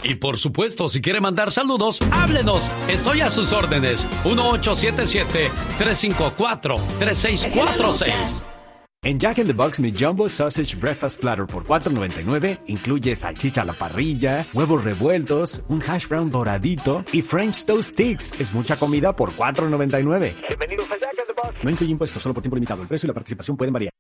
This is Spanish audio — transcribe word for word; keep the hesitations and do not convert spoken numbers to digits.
Y por supuesto, si quiere mandar saludos, háblenos. Estoy a sus órdenes. uno ocho siete siete, tres cinco cuatro, tres seis cuatro seis. En Jack in the Box, mi Jumbo Sausage Breakfast Platter por cuatro noventa y nueve incluye salchicha a la parrilla, huevos revueltos, un hash brown doradito y French Toast Sticks. Es mucha comida por cuatro noventa y nueve. Bienvenidos a Jack in the Box. No incluye impuestos, solo por tiempo limitado. El precio y la participación pueden variar.